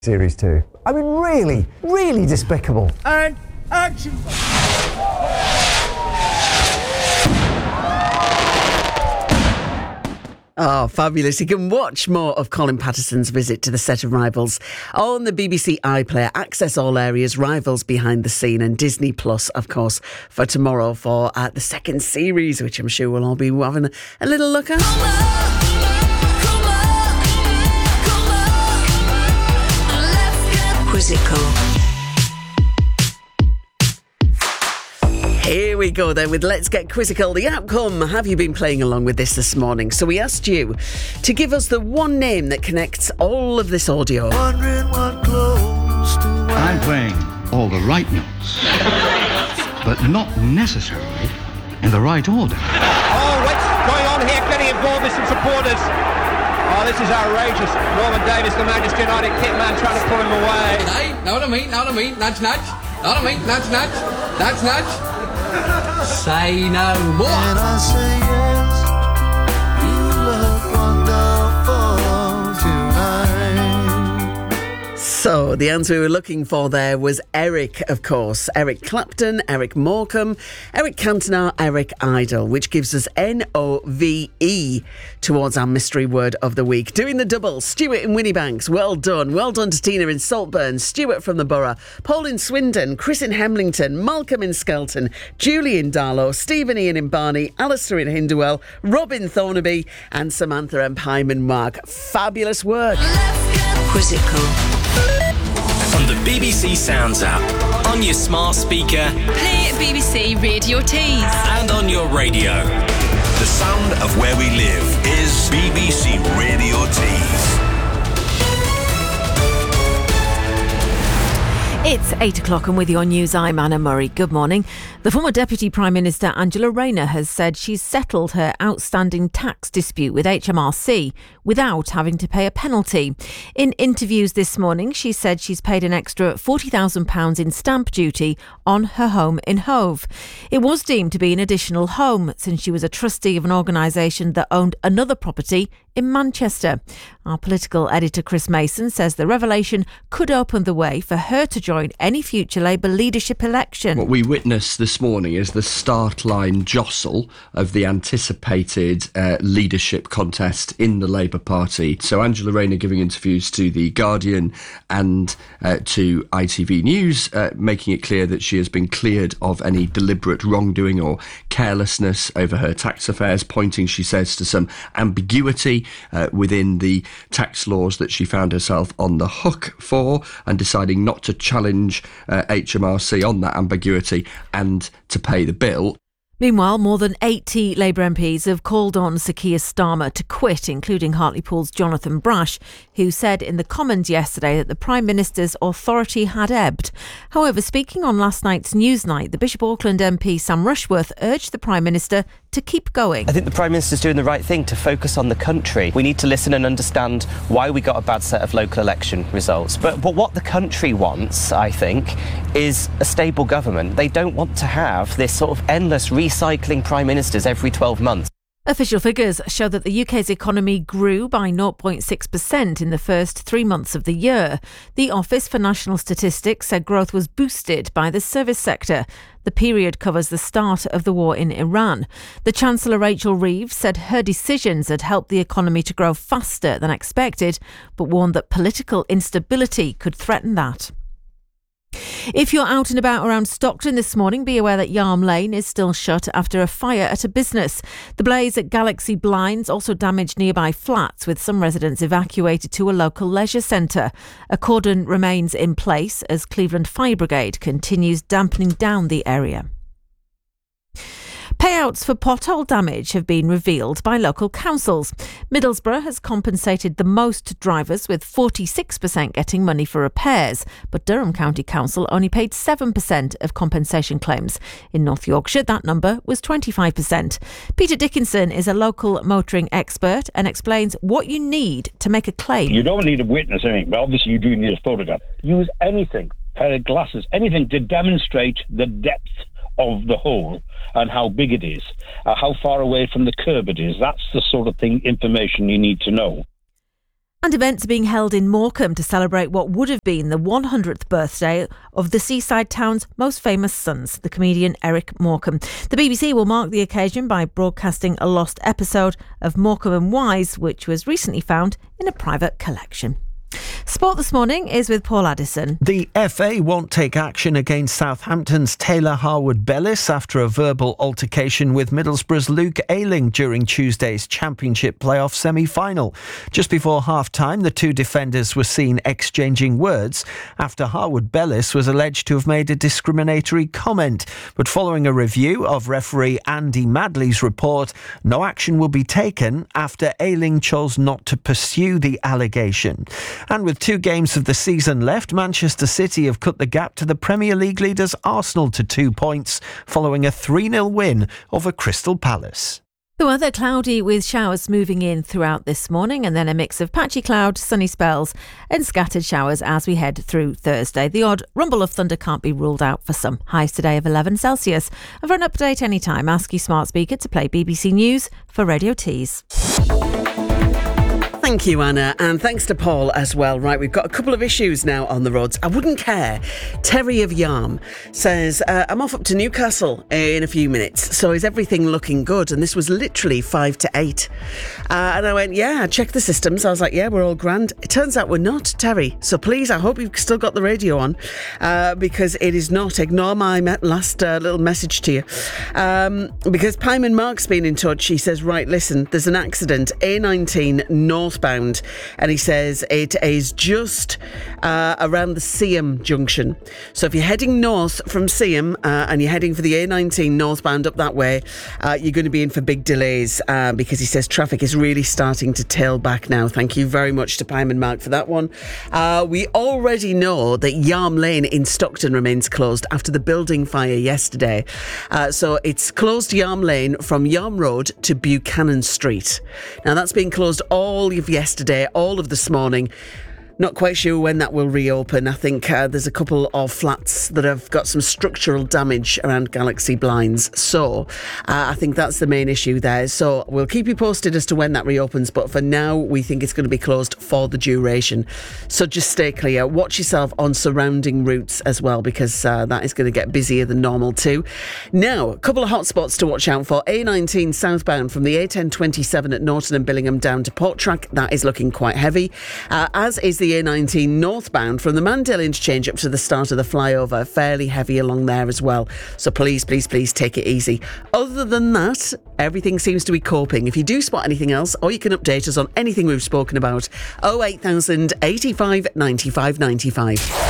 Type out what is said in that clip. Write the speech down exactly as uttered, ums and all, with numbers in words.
Series two. I mean, really, really despicable. And action! Oh, fabulous. You can watch more of Colin Patterson's visit to the set of Rivals on the B B C iPlayer. Access all areas, Rivals behind the scene, and Disney Plus, of course, for tomorrow for uh, the second series, which I'm sure we'll all be having a, a little look at. Quizzical. Here we go then with Let's Get Quizzical. The outcome, have you been playing along with this this morning? So we asked you to give us the one name that connects all of this audio. I'm playing all the right notes, but not necessarily in the right order. Oh, what's going on here? Getting involved with some supporters. Oh, this is outrageous. Norman Davis, the Manchester United kitman, trying to pull him away. Hey, know what I mean? Know what I mean? Nudge, nudge. Know what I mean? Nudge, nudge. Nudge, nudge. Say no more. And I say yes, you look wonderful tonight. So the answer we were looking for there was Eric, of course. Eric Clapton, Eric Morecambe, Eric Cantona, Eric Idle, which gives us N O V E towards our mystery word of the week. Doing the double, Stuart in Winniebanks, well done. Well done to Tina in Saltburn, Stuart from the Borough, Paul in Swindon, Chris in Hemlington, Malcolm in Skelton, Julie in Darlow, Stephen Ian in Barney, Alistair in Hindwell, Robin Thornaby and Samantha and Pyman Mark. Fabulous work. Quizzical. On the B B C Sounds app, on your smart speaker, play B B C Radio Tees, and on your radio. The sound of where we live is B B C Radio Tees. It's eight o'clock and with your news, I'm Anna Murray. Good morning. The former Deputy Prime Minister Angela Rayner has said she's settled her outstanding tax dispute with H M R C without having to pay a penalty. In interviews this morning, she said she's paid an extra forty thousand pounds in stamp duty on her home in Hove. It was deemed to be an additional home since she was a trustee of an organisation that owned another property in Manchester. Our political editor Chris Mason says the revelation could open the way for her to join any future Labour leadership election. What we witnessed this morning is the start line jostle of the anticipated uh, leadership contest in the Labour Party. So Angela Rayner giving interviews to The Guardian and uh, to I T V News, uh, making it clear that she has been cleared of any deliberate wrongdoing or carelessness over her tax affairs, pointing, she says, to some ambiguity uh, within the tax laws that she found herself on the hook for, and deciding not to challenge uh, H M R C on that ambiguity and to pay the bill. Meanwhile, more than eighty Labour M Ps have called on Sir Keir Starmer to quit, including Hartlepool's Jonathan Brash, who said in the Commons yesterday that the Prime Minister's authority had ebbed. However, speaking on last night's Newsnight, the Bishop Auckland M P Sam Rushworth urged the Prime Minister to keep going. I think the Prime Minister's doing the right thing to focus on the country. We need to listen and understand why we got a bad set of local election results. But, but what the country wants, I think, is a stable government. They don't want to have this sort of endless recycling Prime Ministers every twelve months. Official figures show that the U K's economy grew by zero point six percent in the first three months of the year. The Office for National Statistics said growth was boosted by the service sector. The period covers the start of the war in Iran. The Chancellor Rachel Reeves said her decisions had helped the economy to grow faster than expected, but warned that political instability could threaten that. If you're out and about around Stockton this morning, be aware that Yarm Lane is still shut after a fire at a business. The blaze at Galaxy Blinds also damaged nearby flats, with some residents evacuated to a local leisure centre. A cordon remains in place as Cleveland Fire Brigade continues dampening down the area. Payouts for pothole damage have been revealed by local councils. Middlesbrough has compensated the most drivers, with forty-six percent getting money for repairs, but Durham County Council only paid seven percent of compensation claims. In North Yorkshire, that number was twenty-five percent. Peter Dickinson is a local motoring expert and explains what you need to make a claim. You don't need a witness or anything, but obviously you do need a photograph. Use anything, a pair of glasses, anything to demonstrate the depth of the hole and how big it is, uh, how far away from the curb it is. That's the sort of thing, information you need to know. And events are being held in Morecambe to celebrate what would have been the one hundredth birthday of the seaside town's most famous sons, the comedian Eric Morecambe. The B B C will mark the occasion by broadcasting a lost episode of Morecambe and Wise, which was recently found in a private collection. Sport this morning is with Paul Addison. The F A won't take action against Southampton's Taylor Harwood-Bellis after a verbal altercation with Middlesbrough's Luke Ayling during Tuesday's Championship playoff semi-final. Just before half-time, the two defenders were seen exchanging words after Harwood-Bellis was alleged to have made a discriminatory comment. But following a review of referee Andy Madley's report, no action will be taken after Ayling chose not to pursue the allegation. And with two games of the season left, Manchester City have cut the gap to the Premier League leaders Arsenal to two points following a three nil win over Crystal Palace. The weather cloudy with showers moving in throughout this morning and then a mix of patchy cloud, sunny spells and scattered showers as we head through Thursday. The odd rumble of thunder can't be ruled out for some. Highs today of eleven Celsius. And for an update anytime, ask your smart speaker to play B B C News for Radio Tees. Thank you, Anna, and thanks to Paul as well. Right, we've got a couple of issues now on the roads. I wouldn't care. Terry of Yarm says, uh, I'm off up to Newcastle in a few minutes, so is everything looking good? And this was literally five to eight. Uh, and I went, yeah, I checked the systems. I was like, yeah, we're all grand. It turns out we're not, Terry. So please, I hope you've still got the radio on, uh, because it is not. Ignore my me- last uh, little message to you. Um, because Pyman Mark's been in touch. He says, right, listen, there's an accident, A nineteen northbound, and he says it is just uh, around the Seaham junction. So if you're heading north from Seaham uh, and you're heading for the A nineteen northbound up that way, uh, you're going to be in for big delays uh, because he says traffic is really starting to tail back now. Thank you very much to Pyman Mark for that one. Uh, we already know that Yarm Lane in Stockton remains closed after the building fire yesterday. Uh, so it's closed Yarm Lane from Yarm Road to Buchanan Street. Now that's been closed all of yesterday, all of this morning. Not quite sure when that will reopen. I think uh, there's a couple of flats that have got some structural damage around Galaxy blinds. So uh, I think that's the main issue there. So we'll keep you posted as to when that reopens. But for now, we think it's going to be closed for the duration. So just stay clear. Watch yourself on surrounding routes as well, because uh, that is going to get busier than normal too. Now, a couple of hot spots to watch out for. A nineteen southbound from the A ten twenty-seven at Norton and Billingham down to Porttrack. That is looking quite heavy. Uh, as is the A nineteen northbound from the Mandel interchange up to the start of the flyover. Fairly heavy along there as well. So please, please, please take it easy. Other than that, everything seems to be coping. If you do spot anything else, or you can update us on anything we've spoken about, oh eight thousand eighty-five ninety-five ninety-five.